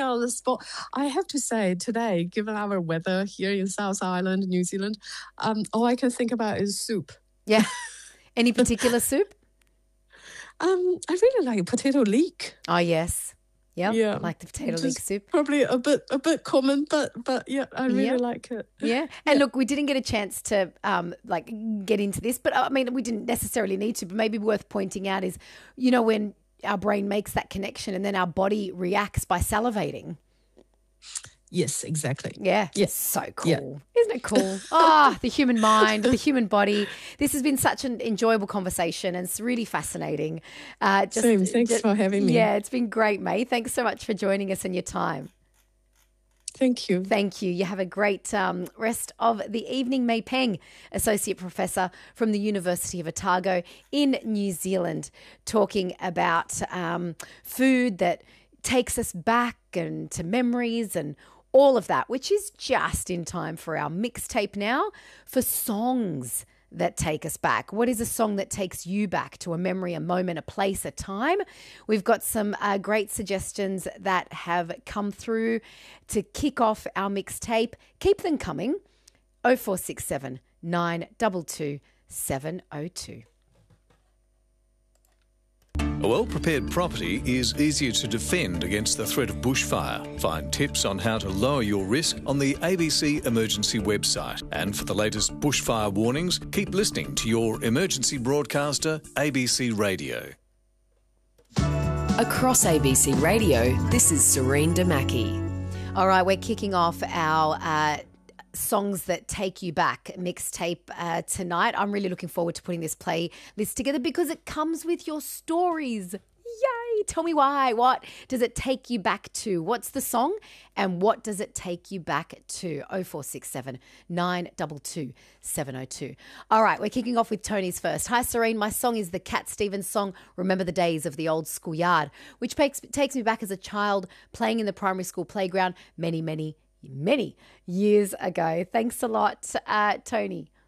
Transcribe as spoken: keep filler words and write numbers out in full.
on the spot. I have to say, today, given our weather here in South Island, New Zealand, um, all I can think about is soup. Yeah. Any particular soup? Um, I really like potato leek. Oh, yes. Yep. Yeah, Like the potato Just leek soup. Probably a bit a bit common, but but yeah, I really Yep. like it. Yeah. And look, we didn't get a chance to um, like get into this, but I mean, we didn't necessarily need to, but maybe worth pointing out is, you know, when our brain makes that connection and then our body reacts by salivating. Yes, exactly. Yeah. Yes. So cool. Yeah. Isn't it cool? Ah, the human mind, the human body. This has been such an enjoyable conversation and it's really fascinating. Uh, just, Same. Thanks just, for having me. Yeah, it's been great, May. Thanks so much for joining us and your time. Thank you. Thank you. You have a great um, rest of the evening. May Peng, Associate Professor from the University of Otago in New Zealand, talking about um, food that takes us back and to memories and all of that, which is just in time for our mixtape now for songs that take us back. What is a song that takes you back to a memory, a moment, a place, a time? We've got some uh, great suggestions that have come through to kick off our mixtape. Keep them coming. oh four six seven, nine two two, seven oh two. A well-prepared property is easier to defend against the threat of bushfire. Find tips on how to lower your risk on the A B C Emergency website. And for the latest bushfire warnings, keep listening to your emergency broadcaster, A B C Radio. Across A B C Radio, this is Serene Damaki. All right, we're kicking off our uh, songs that take you back mixtape uh, tonight. I'm really looking forward to putting this playlist together because it comes with your stories. Yay! Tell me why. What does it take you back to? What's the song and what does it take you back to? oh four six seven, nine two two, seven oh two. All right, we're kicking off with Tony's first. Hi, Serene. My song is the Cat Stevens song, Remember the Days of the Old Schoolyard, which takes, takes me back as a child playing in the primary school playground many, many many years ago. Thanks a lot, uh, Tony.